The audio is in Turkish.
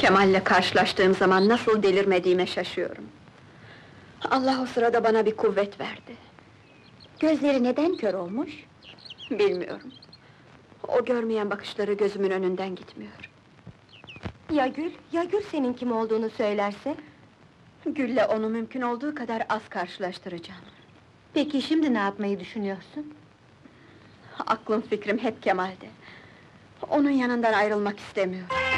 Kemal'le karşılaştığım zaman nasıl delirmediğime şaşıyorum. Allah o sırada bana bir kuvvet verdi. Gözleri neden kör olmuş? Bilmiyorum. O görmeyen bakışları gözümün önünden gitmiyor. Ya Gül? Ya Gül senin kim olduğunu söylerse? Gül'le onu mümkün olduğu kadar az karşılaştıracağım. Peki şimdi ne yapmayı düşünüyorsun? Aklım fikrim hep Kemal'de. Onun yanından ayrılmak istemiyorum.